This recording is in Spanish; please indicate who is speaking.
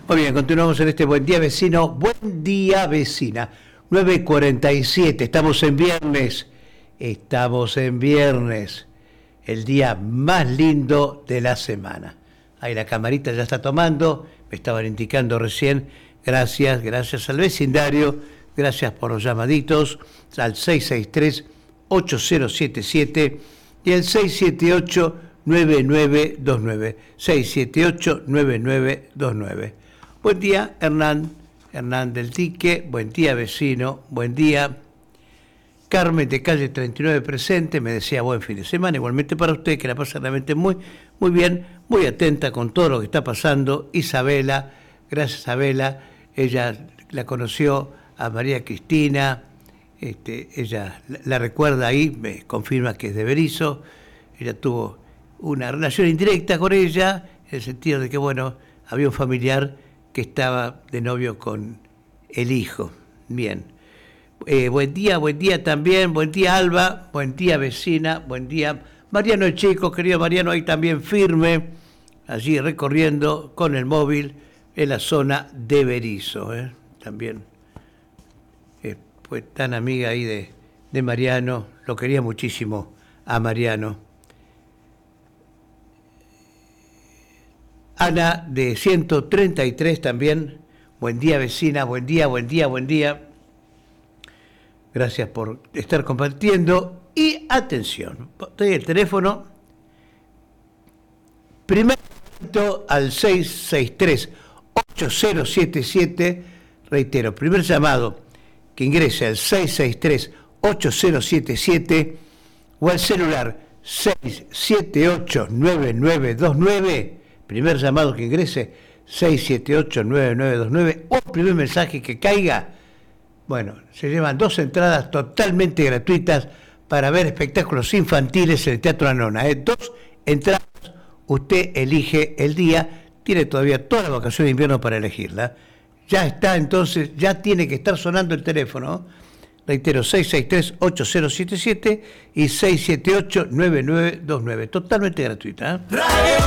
Speaker 1: Muy bien, continuamos en este Buen Día Vecino. Buen Día Vecina. 9:47. Estamos en viernes. El día más lindo de la semana. Ahí la camarita ya está tomando. Me estaban indicando recién. Gracias al vecindario. Gracias por los llamaditos. Al 663-8077 y el 678-9929. 678-9929. Buen día, Hernán del Tique. Buen día, vecino. Buen día. Carmen de calle 39 presente, me decía buen fin de semana. Igualmente para usted, que la pasa realmente muy bien, muy atenta con todo lo que está pasando. Isabela, gracias Isabela. Ella la conoció a María Cristina. Ella la recuerda ahí, me confirma que es de Berisso. Ella tuvo una relación indirecta con ella, en el sentido de que, bueno, había un familiar que estaba de novio con el hijo. Bien. Buen día también. Buen día, Alba. Buen día, vecina. Buen día, Mariano el Chico, querido Mariano, ahí también firme, allí recorriendo con el móvil en la zona de Berisso. También fue tan amiga ahí de Mariano, lo quería muchísimo a Mariano. Ana de 133 también. Buen día, vecina. Buen día. Gracias por estar compartiendo. Y atención, estoy el teléfono. Primero al 663-8077. Reitero, primer llamado que ingrese al 663-8077 o al celular 678-9929. Primer llamado que ingrese, 678-9929, o primer mensaje que caiga. Bueno, se llevan 2 entradas totalmente gratuitas para ver espectáculos infantiles en el Teatro Anona. 2 entradas, usted elige el día, tiene todavía toda la vacación de invierno para elegirla. Ya está, entonces, ya tiene que estar sonando el teléfono. Reitero, 663-8077 y 678-9929. Totalmente gratuita.